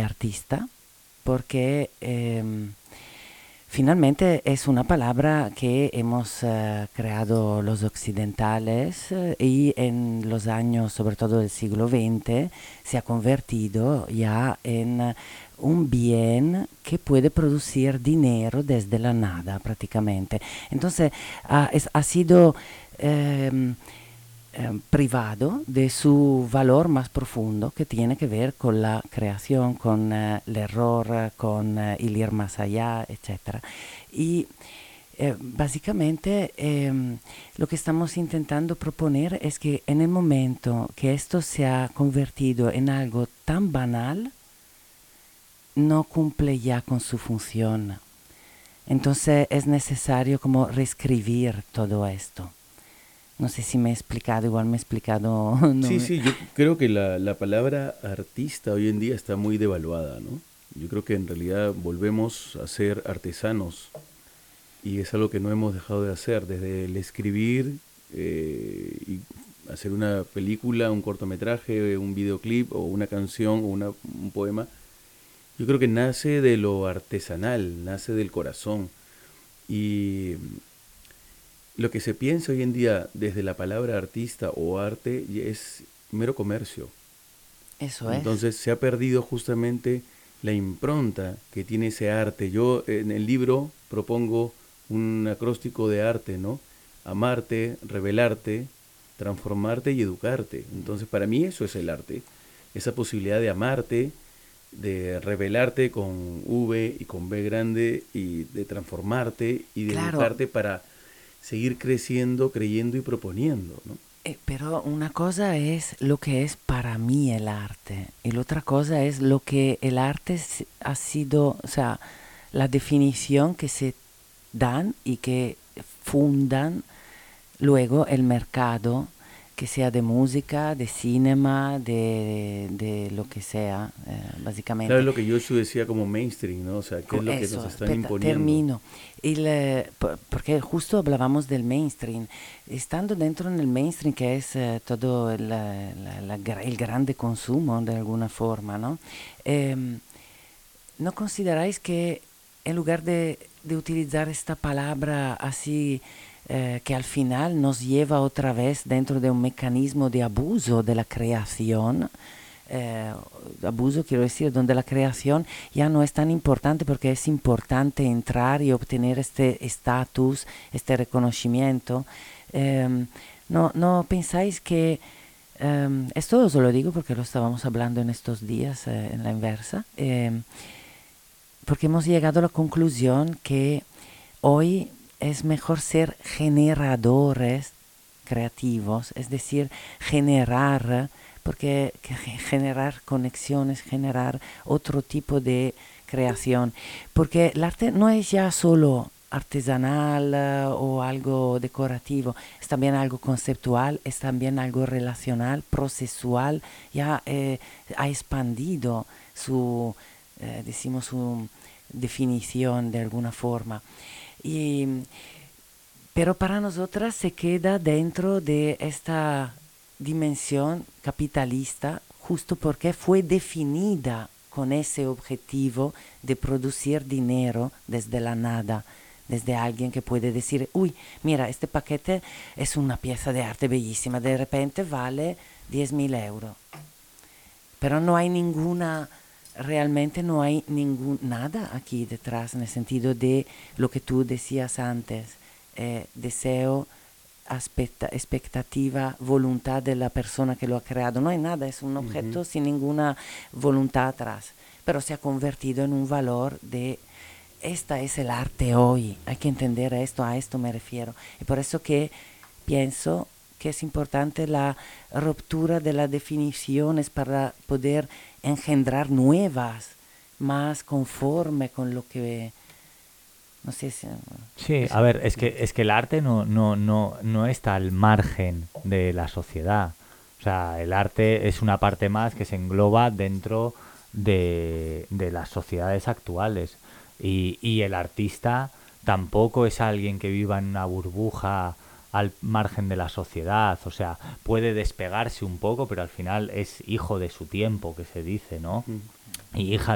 artista porque finalmente es una palabra que hemos creado los occidentales y en los años, sobre todo del siglo XX, se ha convertido ya en un bien que puede producir dinero desde la nada prácticamente. Entonces ha sido em, privado de su valor más profundo que tiene que ver con la creación, con el error, con el ir más allá, etcétera. Y básicamente lo que estamos intentando proponer es que en el momento que esto se ha convertido en algo tan banal, no cumple ya con su función. Entonces es necesario como reescribir todo esto. No sé si me he explicado, igual me he explicado. No Sí, me- sí, yo creo que la palabra artista hoy en día está muy devaluada, ¿no? Yo creo que en realidad volvemos a ser artesanos y es algo que no hemos dejado de hacer, desde el escribir y hacer una película, un cortometraje, un videoclip o una canción o un poema. Yo creo que nace de lo artesanal, nace del corazón. Y lo que se piensa hoy en día desde la palabra artista o arte es mero comercio. Eso es. Entonces se ha perdido justamente la impronta que tiene ese arte. Yo en el libro propongo un acróstico de arte, ¿no? Amarte, revelarte, transformarte y educarte. Entonces para mí eso es el arte. Esa posibilidad de amarte, de revelarte con V y con B grande y de transformarte y de Claro, educarte para seguir creciendo, creyendo y proponiendo, ¿no? pero una cosa es lo que es para mí el arte y la otra cosa es lo que el arte ha sido, o sea, la definición que se dan y que fundan luego el mercado, que sea de música, de cinema, de lo que sea, Claro, es básicamente. lo que Joshua decía como mainstream, ¿no? O sea, ¿qué es lo que Eso, nos están aspetta, imponiendo? termino. Porque justo hablábamos del mainstream. Estando dentro en el mainstream, que es todo el grande consumo de alguna forma, ¿no? Em, ¿No consideráis que en lugar de utilizar esta palabra así, que al final nos lleva otra vez dentro de un mecanismo de abuso de la creación, eh, abuso quiero decir, donde la creación ya no es tan importante porque es importante entrar y obtener este estatus, este reconocimiento? Em, ¿No pensáis que esto os lo digo porque lo estábamos hablando en estos días en la inversa? Porque hemos llegado a la conclusión que hoy es mejor ser generadores creativos, es decir, generar, porque generar conexiones, generar otro tipo de creación, porque el arte no es ya solo artesanal o algo decorativo, es también algo conceptual, es también algo relacional, procesual, ya ha expandido su, decimos, su definición de alguna forma. Y, pero para nosotras se queda dentro de esta dimensión capitalista justo porque fue definida con ese objetivo de producir dinero desde la nada, desde alguien que puede decir, uy, mira, este paquete es una pieza de arte bellísima, de repente vale 10.000 euros, pero no hay ninguna, realmente no hay ningún, nada aquí detrás en el sentido de lo que tú decías antes, deseo, expectativa, voluntad de la persona que lo ha creado. No hay nada, es un Ujú. objeto sin ninguna voluntad atrás, pero se ha convertido en un valor de... Esta es el arte hoy, hay que entender esto, a esto me refiero. Y por eso que pienso que es importante la ruptura de las definiciones para poder engendrar nuevas, más conforme con lo que... No sé si... Sí, a Eso, ver, es que el arte no está al margen de la sociedad. O sea, el arte es una parte más que se engloba dentro de las sociedades actuales. Y el artista tampoco es alguien que viva en una burbuja al margen de la sociedad. O sea, puede despegarse un poco, pero al final es hijo de su tiempo, que se dice, ¿no? Ujú. Y hija